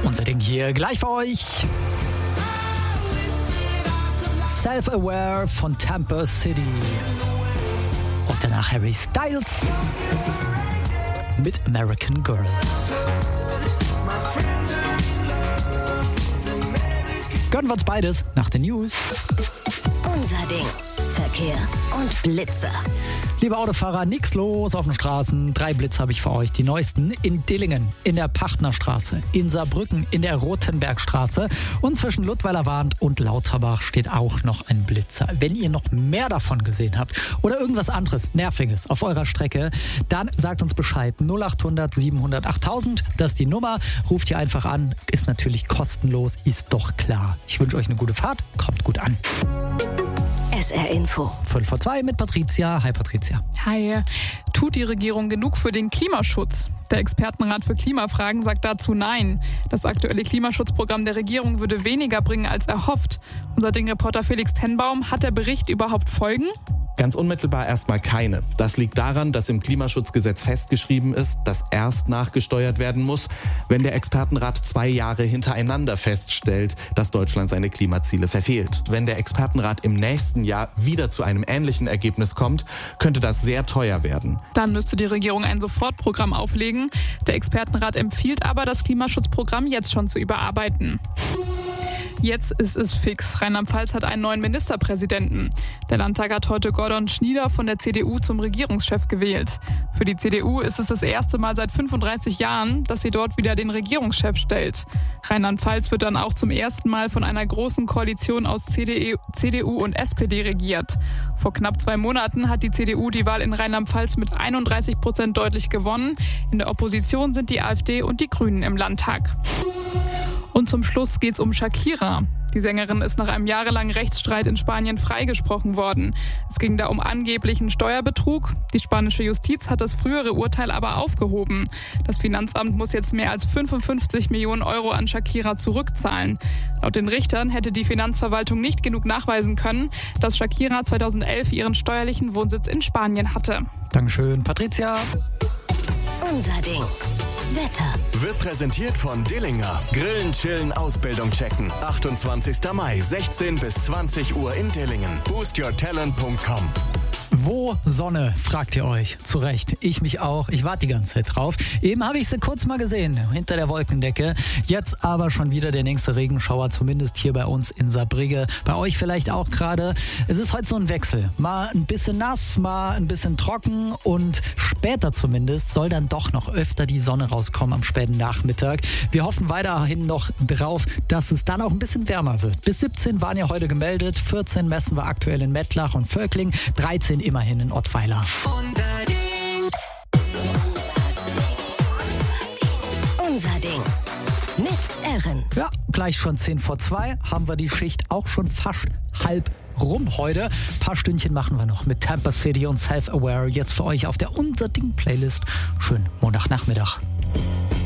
Unser Ding hier gleich für euch. Self-Aware von Tampa City. Und danach Harry Styles mit American Girls. Gönnen wir uns beides nach den News. Unser Ding. Verkehr und Blitzer. Liebe Autofahrer, nix los auf den Straßen. 3 Blitze habe ich für euch. Die neuesten in Dillingen, in der Partnerstraße, in Saarbrücken, in der Rothenbergstraße und zwischen Ludweiler-Wahnd und Lauterbach steht auch noch ein Blitzer. Wenn ihr noch mehr davon gesehen habt oder irgendwas anderes Nerviges auf eurer Strecke, dann sagt uns Bescheid. 0800 700 8000, das ist die Nummer. Ruft ihr einfach an, ist natürlich kostenlos, ist doch klar. Ich wünsche euch eine gute Fahrt, kommt gut an. SR Info. 5:02 mit Patricia. Hi Patricia. Hi. Tut die Regierung genug für den Klimaschutz? Der Expertenrat für Klimafragen sagt dazu nein. Das aktuelle Klimaschutzprogramm der Regierung würde weniger bringen als erhofft. Unser Ding-Reporter Felix Tenbaum, hat der Bericht überhaupt Folgen? Ganz unmittelbar erstmal keine. Das liegt daran, dass im Klimaschutzgesetz festgeschrieben ist, dass erst nachgesteuert werden muss, wenn der Expertenrat 2 Jahre hintereinander feststellt, dass Deutschland seine Klimaziele verfehlt. Wenn der Expertenrat im nächsten Jahr wieder zu einem ähnlichen Ergebnis kommt, könnte das sehr teuer werden. Dann müsste die Regierung ein Sofortprogramm auflegen. Der Expertenrat empfiehlt aber, das Klimaschutzprogramm jetzt schon zu überarbeiten. Jetzt ist es fix. Rheinland-Pfalz hat einen neuen Ministerpräsidenten. Der Landtag hat heute Gordon Schnieder von der CDU zum Regierungschef gewählt. Für die CDU ist es das erste Mal seit 35 Jahren, dass sie dort wieder den Regierungschef stellt. Rheinland-Pfalz wird dann auch zum ersten Mal von einer großen Koalition aus CDU und SPD regiert. Vor knapp 2 Monaten hat die CDU die Wahl in Rheinland-Pfalz mit 31% deutlich gewonnen. In der Opposition sind die AfD und die Grünen im Landtag. Und zum Schluss geht's um Shakira. Die Sängerin ist nach einem jahrelangen Rechtsstreit in Spanien freigesprochen worden. Es ging da um angeblichen Steuerbetrug. Die spanische Justiz hat das frühere Urteil aber aufgehoben. Das Finanzamt muss jetzt mehr als 55 Millionen Euro an Shakira zurückzahlen. Laut den Richtern hätte die Finanzverwaltung nicht genug nachweisen können, dass Shakira 2011 ihren steuerlichen Wohnsitz in Spanien hatte. Dankeschön, Patricia. Unser Ding. Wetter. Wird präsentiert von Dillinger. Grillen, chillen, Ausbildung checken. 28. Mai, 16 bis 20 Uhr in Dillingen. boostyourtalent.com. Wo Sonne, fragt ihr euch. Zu Recht. Ich mich auch. Ich warte die ganze Zeit drauf. Eben habe ich sie kurz mal gesehen, hinter der Wolkendecke. Jetzt aber schon wieder der nächste Regenschauer, zumindest hier bei uns in Saarbrücken. Bei euch vielleicht auch gerade. Es ist heute so ein Wechsel. Mal ein bisschen nass, mal ein bisschen trocken und später zumindest soll dann doch noch öfter die Sonne rauskommen am späten Nachmittag. Wir hoffen weiterhin noch drauf, dass es dann auch ein bisschen wärmer wird. Bis 17 waren ja heute gemeldet. 14 messen wir aktuell in Mettlach und Völkling. 13 immerhin in Ottweiler. Unser Ding. Unser Ding. Mit Erin. Ja, gleich schon 10:02 haben wir die Schicht auch schon fast halb rum heute. Ein paar Stündchen machen wir noch mit Tampa City und Self-Aware. Jetzt für euch auf der Unser Ding Playlist. Schönen Montagnachmittag.